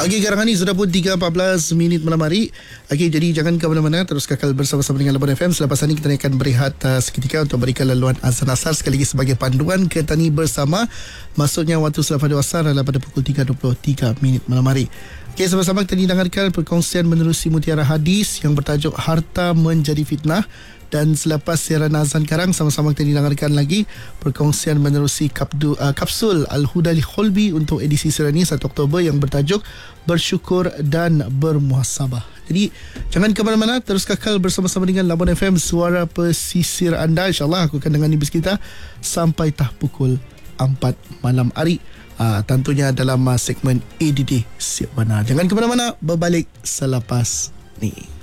Okey, sekarang ni sudah pun 3.14 minit malam hari. Okey, jadi jangan ke mana-mana, terus kekal bersama-sama dengan Labuan FM. Selepas ini kita akan berehat seketika untuk berikan laluan azan asar sekali lagi sebagai panduan ke Tani Bersama. Maksudnya waktu selepas asar adalah pada pukul 3.23 minit malam hari. Okey, sama-sama kita dengarkan perkongsian menerusi mutiara hadis yang bertajuk Harta Menjadi Fitnah. Dan selepas siaran azan karang, sama-sama kita dengarkan lagi perkongsian menerusi kapsul Al-Huda Li-Kholbi untuk edisi siaran ini 1 Oktober yang bertajuk Bersyukur dan Bermuhasabah. Jadi jangan ke mana-mana, terus kekal bersama-sama dengan Labuan FM, suara pesisir anda. InsyaAllah aku akan dengar bis kita sampai pukul 4 malam hari. Tentunya dalam segmen ADD Siap Mana. Jangan ke mana-mana, berbalik selepas ni.